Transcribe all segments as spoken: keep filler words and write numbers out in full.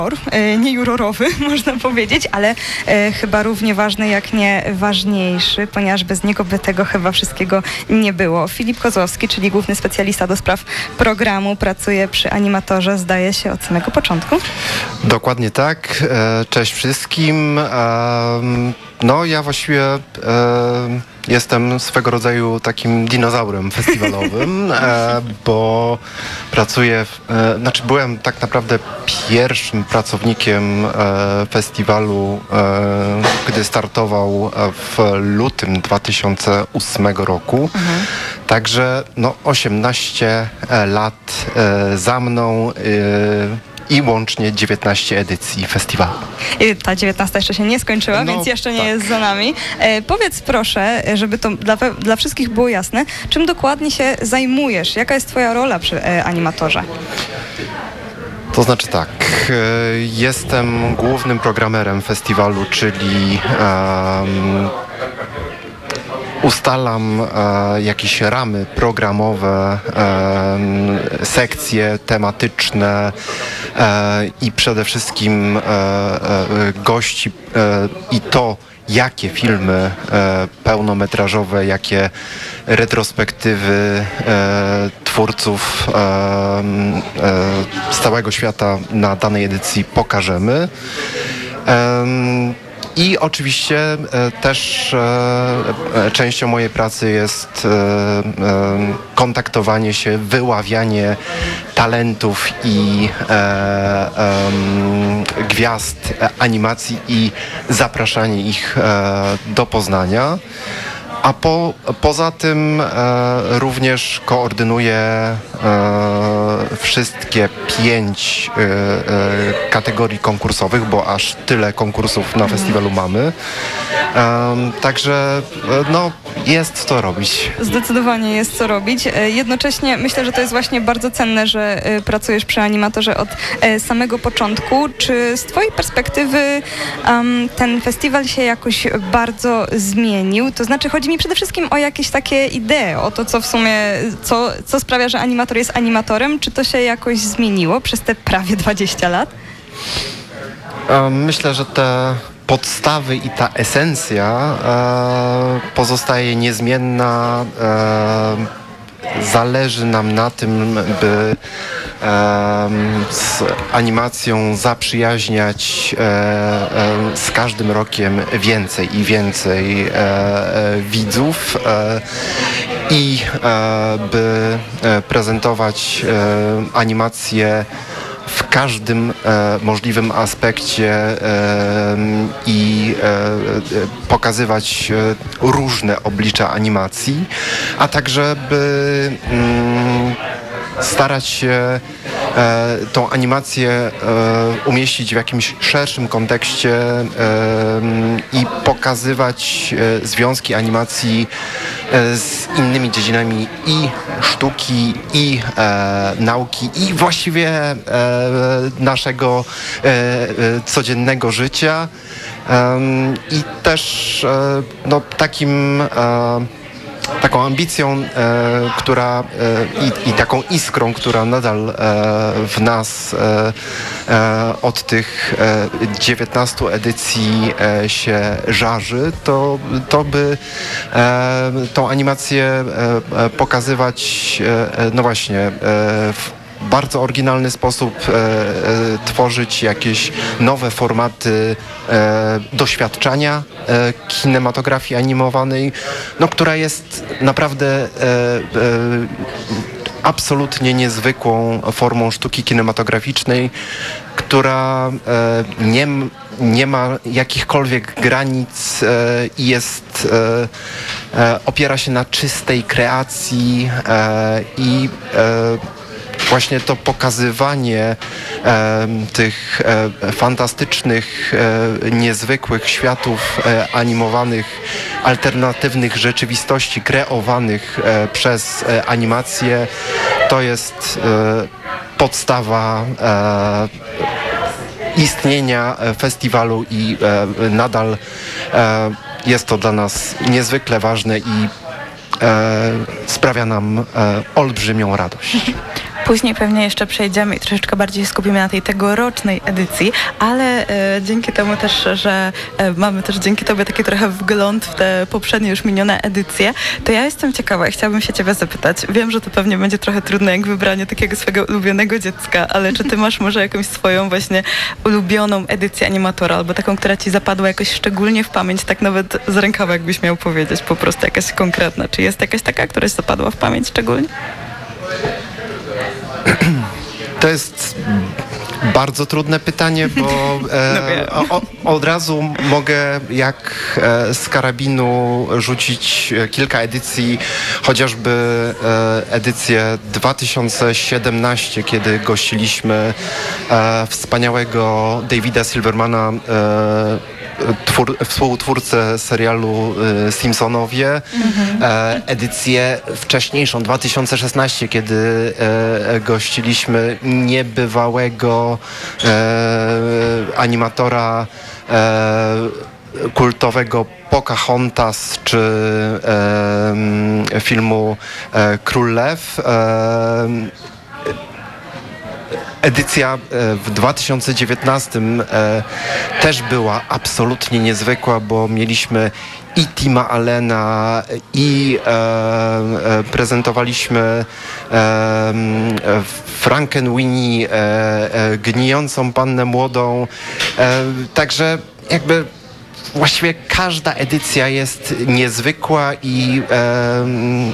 nie jurorowy, można powiedzieć, ale e, chyba równie ważny, jak nie ważniejszy, ponieważ bez niego by tego chyba wszystkiego nie było. Filip Kozłowski, czyli główny specjalista do spraw programu, pracuje przy animatorze, zdaje się, od samego początku. Dokładnie tak. Cześć wszystkim. No ja właściwie jestem swego rodzaju takim dinozaurem festiwalowym, bo pracuję, w, znaczy byłem tak naprawdę pierwszym pracownikiem festiwalu, gdy startował w lutym dwa tysiące ósmego roku. Mhm. Także no osiemnaście lat za mną i łącznie dziewiętnaście edycji festiwalu. I ta dziewiętnasta jeszcze się nie skończyła, no, więc jeszcze nie tak. jest za nami. E, powiedz proszę, żeby to dla, dla wszystkich było jasne, czym dokładnie się zajmujesz? Jaka jest twoja rola przy e, animatorze? To znaczy tak, jestem głównym programerem festiwalu, czyli um, ustalam e, jakieś ramy programowe, e, sekcje tematyczne e, i przede wszystkim e, e, gości e, i to, jakie filmy e, pełnometrażowe, jakie retrospektywy e, twórców e, e, z całego świata na danej edycji pokażemy. E, I oczywiście e, też e, częścią mojej pracy jest e, e, kontaktowanie się, wyławianie talentów i e, e, gwiazd animacji i zapraszanie ich e, do Poznania. A po, poza tym e, również koordynuję e, wszystkie pięć e, e, kategorii konkursowych, bo aż tyle konkursów na festiwalu mamy. E, także e, no, jest co robić. Zdecydowanie jest co robić. E, jednocześnie myślę, że to jest właśnie bardzo cenne, że e, pracujesz przy animatorze od e, samego początku. Czy z twojej perspektywy um, ten festiwal się jakoś bardzo zmienił? To znaczy chodzi mi przede wszystkim o jakieś takie idee, o to, co w sumie, co, co sprawia, że animator jest animatorem. Czy to się jakoś zmieniło przez te prawie dwadzieścia lat? Myślę, że te podstawy i ta esencja e, pozostaje niezmienna. E, Zależy nam na tym, by e, z animacją zaprzyjaźniać e, e, z każdym rokiem więcej i więcej e, e, widzów e, i e, by e, prezentować e, animację w każdym e, możliwym aspekcie e, i e, pokazywać e, różne oblicza animacji, a także by mm, starać się e, tą animację e, umieścić w jakimś szerszym kontekście e, i pokazywać e, związki animacji e, z innymi dziedzinami i sztuki, i e, nauki, i właściwie e, naszego e, e, codziennego życia. E, I też e, no, takim e, taką ambicją, e, która e, i, i taką iskrą, która nadal e, w nas e, e, od tych e, dziewiętnastu edycji e, się żarzy, to, to by e, tą animację e, pokazywać e, no właśnie e, w bardzo oryginalny sposób e, e, tworzyć jakieś nowe formaty e, doświadczania e, kinematografii animowanej, no, która jest naprawdę e, e, absolutnie niezwykłą formą sztuki kinematograficznej, która e, nie, nie ma jakichkolwiek granic e, i jest, e, e, opiera się na czystej kreacji e, i e, właśnie to pokazywanie e, tych e, fantastycznych, e, niezwykłych światów e, animowanych, alternatywnych rzeczywistości kreowanych e, przez e, animację, to jest e, podstawa e, istnienia festiwalu i e, nadal e, jest to dla nas niezwykle ważne i e, sprawia nam e, olbrzymią radość. Później pewnie jeszcze przejdziemy i troszeczkę bardziej skupimy na tej tegorocznej edycji, ale e, dzięki temu też, że e, mamy też dzięki tobie taki trochę wgląd w te poprzednie już minione edycje, to ja jestem ciekawa i chciałabym się ciebie zapytać. Wiem, że to pewnie będzie trochę trudne jak wybranie takiego swojego ulubionego dziecka, ale czy ty masz może jakąś swoją właśnie ulubioną edycję animatora, albo taką, która ci zapadła jakoś szczególnie w pamięć, tak nawet z rękawa jakbyś miał powiedzieć, po prostu jakaś konkretna. Czy jest jakaś taka, która ci zapadła w pamięć szczególnie? To jest bardzo trudne pytanie, bo e, o, o, od razu mogę jak e, z karabinu rzucić kilka edycji, chociażby e, edycję dwa tysiące siedemnaście, kiedy gościliśmy e, wspaniałego Davida Silvermana, e, Twór, współtwórcę serialu y, Simpsonowie, mhm. e, edycję wcześniejszą, dwa tysiące szesnaście, kiedy e, gościliśmy niebywałego e, animatora e, kultowego Pocahontas czy e, filmu e, Król Lew. E, Edycja w dwa tysiące dziewiętnastym e, też była absolutnie niezwykła, bo mieliśmy i Tima Allena, i e, e, prezentowaliśmy e, Frankenweenie, e, e, gnijącą pannę młodą. E, także jakby właściwie każda edycja jest niezwykła i e,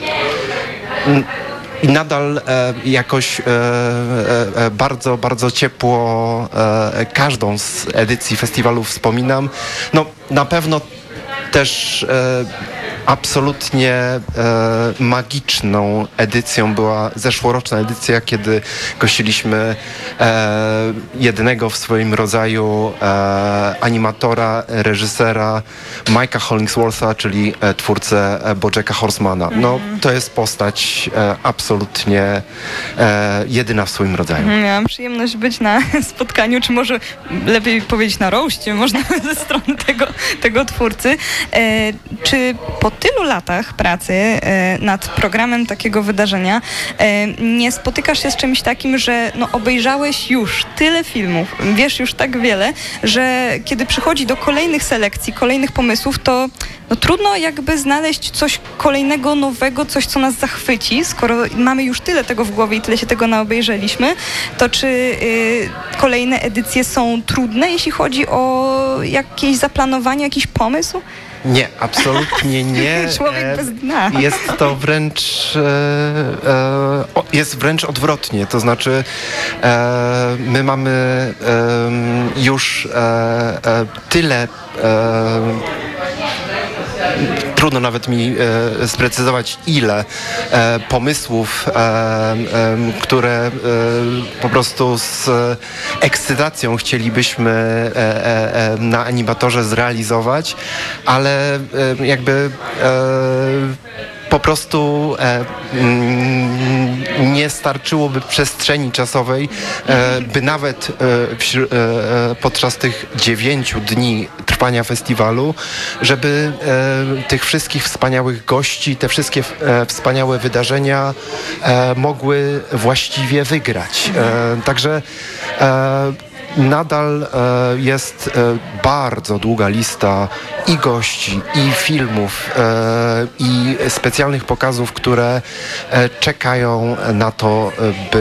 I nadal e, jakoś e, e, bardzo, bardzo ciepło e, każdą z edycji festiwalu wspominam. No na pewno też e, absolutnie e, magiczną edycją była zeszłoroczna edycja, kiedy gościliśmy e, jednego w swoim rodzaju e, animatora, reżysera Mike'a Hollingswortha, czyli e, twórcę e, BoJacka Horsemana. No to jest postać e, absolutnie e, jedyna w swoim rodzaju. Miałam przyjemność być na spotkaniu, czy może lepiej powiedzieć na roście, można ze strony tego, tego twórcy. E, czy po tylu latach pracy e, nad programem takiego wydarzenia e, nie spotykasz się z czymś takim, że no, obejrzałeś już tyle filmów, wiesz już tak wiele, że kiedy przychodzi do kolejnych selekcji, kolejnych pomysłów, to no, trudno jakby znaleźć coś kolejnego, nowego, coś, co nas zachwyci, skoro mamy już tyle tego w głowie i tyle się tego naobejrzeliśmy, to czy y, kolejne edycje są trudne, jeśli chodzi o jakieś zaplanowanie, jakiś pomysł? Nie, absolutnie nie. Człowiek bez dna. Jest to wręcz e, e, jest wręcz odwrotnie. To znaczy e, my mamy e, już e, e, tyle e, trudno nawet mi e, sprecyzować ile e, pomysłów, e, e, które e, po prostu z ekscytacją chcielibyśmy e, e, na animatorze zrealizować, ale e, jakby e, po prostu e, mm, nie starczyłoby przestrzeni czasowej, e, by nawet e, wśr- e, podczas tych dziewięciu dni trwania festiwalu, żeby e, tych wszystkich wspaniałych gości, te wszystkie e, wspaniałe wydarzenia e, mogły właściwie wygrać. E, także e, nadal e, jest e, bardzo długa lista i gości, i filmów, e, i specjalnych pokazów, które e, czekają na to, by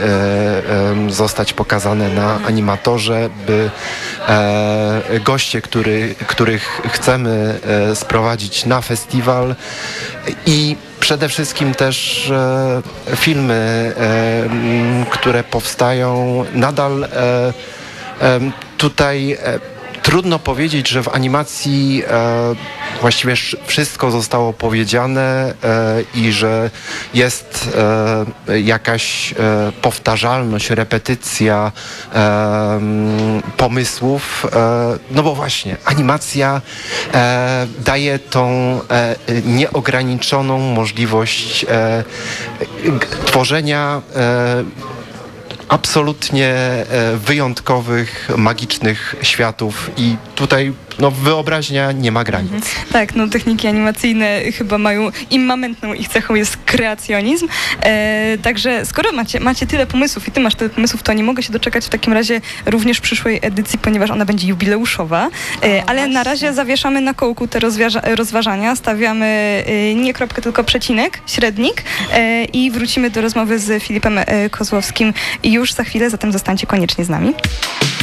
e, e, zostać pokazane na animatorze, by e, goście, który, których chcemy e, sprowadzić na festiwal i przede wszystkim też e, filmy, e, m, które powstają nadal e, e, tutaj e, trudno powiedzieć, że w animacji e, właściwie wszystko zostało powiedziane e, i że jest e, jakaś e, powtarzalność, repetycja e, pomysłów. E, no bo właśnie, animacja e, daje tą e, nieograniczoną możliwość e, g- tworzenia e, absolutnie e, wyjątkowych, magicznych światów i tutaj no, wyobraźnia nie ma granic. Tak, no techniki animacyjne chyba mają, immamentną ich cechą jest kreacjonizm, e, także skoro macie, macie tyle pomysłów i ty masz tyle pomysłów, to nie mogę się doczekać w takim razie również przyszłej edycji, ponieważ ona będzie jubileuszowa, e, ale na razie zawieszamy na kołku te rozwiaża- rozważania, stawiamy e, nie kropkę, tylko przecinek, średnik e, i wrócimy do rozmowy z Filipem e, Kozłowskim już za chwilę, zatem zostańcie koniecznie z nami.